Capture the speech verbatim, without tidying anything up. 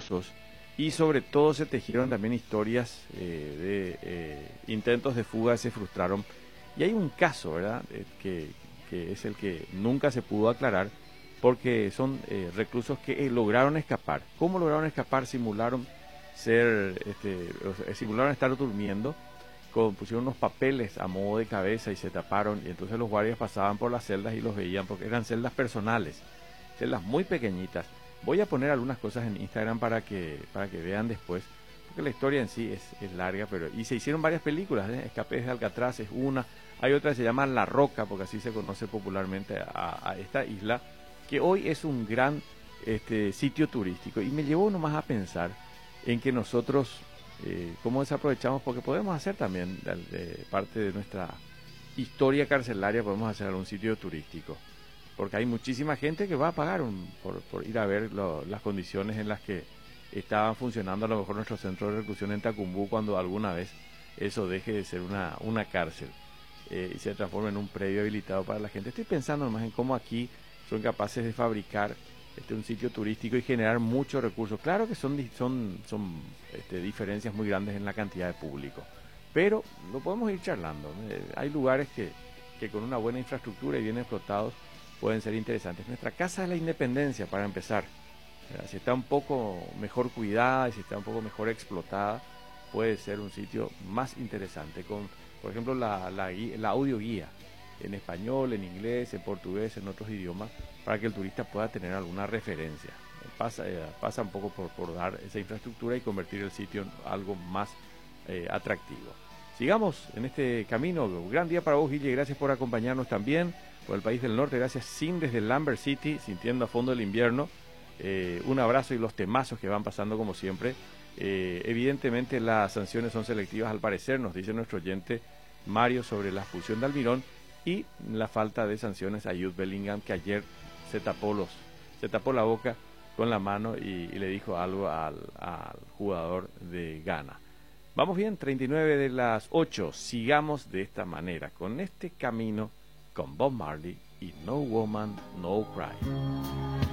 recursos y sobre todo se tejieron también historias eh, de eh, intentos de fuga que se frustraron. Y hay un caso, ¿verdad?, eh, que, que es el que nunca se pudo aclarar, porque son eh, reclusos que eh, lograron escapar. ¿Cómo lograron escapar? Simularon ser, este, o sea, simularon estar durmiendo, con, pusieron unos papeles a modo de cabeza y se taparon, y entonces los guardias pasaban por las celdas y los veían, porque eran celdas personales, celdas muy pequeñitas. Voy a poner algunas cosas en Instagram para que, para que vean después, porque la historia en sí es, es larga, pero y se hicieron varias películas, ¿eh? Escape desde Alcatraz es una, hay otra que se llama La Roca, porque así se conoce popularmente a, a esta isla, que hoy es un gran este, sitio turístico, y me llevó nomás a pensar en que nosotros, eh, cómo desaprovechamos, porque podemos hacer también, de, de parte de nuestra historia carcelaria, podemos hacer algún sitio turístico, porque hay muchísima gente que va a pagar un, por, por ir a ver lo, las condiciones en las que estaban funcionando a lo mejor nuestro centro de reclusión en Tacumbú, cuando alguna vez eso deje de ser una, una cárcel eh, y se transforme en un predio habilitado para la gente. Estoy pensando nomás en cómo aquí son capaces de fabricar este, un sitio turístico y generar muchos recursos. Claro que son, son, son este, diferencias muy grandes en la cantidad de público, pero lo podemos ir charlando. Eh, hay lugares que, que con una buena infraestructura y bien explotados pueden ser interesantes. Nuestra Casa de la Independencia, para empezar, ¿verdad?, si está un poco mejor cuidada y si está un poco mejor explotada, puede ser un sitio más interesante, con, por ejemplo, la, la, la audioguía en español, en inglés, en portugués, en otros idiomas, para que el turista pueda tener alguna referencia. Pasa, eh, pasa un poco por, por dar esa infraestructura y convertir el sitio en algo más eh, atractivo. Sigamos en este camino. Gran día para vos, Guille, gracias por acompañarnos también por el país del norte. Gracias, Sin, desde Lambert City, sintiendo a fondo el invierno. Eh, un abrazo y los temazos que van pasando como siempre. Eh, evidentemente las sanciones son selectivas al parecer, nos dice nuestro oyente Mario, sobre la expulsión de Almirón y la falta de sanciones a Jude Bellingham, que ayer se tapó los se tapó la boca con la mano y, y le dijo algo al, al jugador de Ghana. Vamos bien, treinta y nueve de las ocho, sigamos de esta manera, con este camino, con Bob Marley y No Woman, No Cry.